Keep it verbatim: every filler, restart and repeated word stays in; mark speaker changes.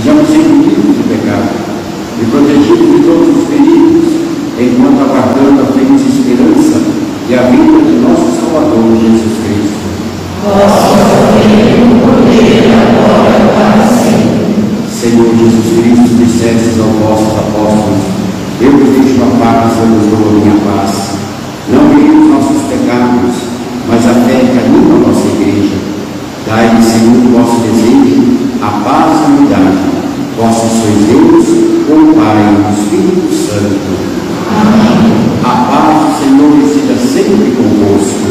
Speaker 1: sejamos sempre livres do pecado e protegidos de todos os perigos, enquanto aguardando a feliz esperança e a vinda de nosso Salvador Jesus Cristo.
Speaker 2: Vosso reino, poder, agora para sempre.
Speaker 1: Senhor Jesus Cristo, dissestes aos vossos apóstolos: eu vos deixo a paz, eu vos dou a minha paz. Não mirem os nossos pecados, mas a fé que anima a nossa igreja. Dai-lhe, Senhor, o vosso desejo, a paz e a unidade. Vós sois Deus, o Pai e o Espírito Santo.
Speaker 2: Amém.
Speaker 1: A paz do Senhor esteja sempre convosco.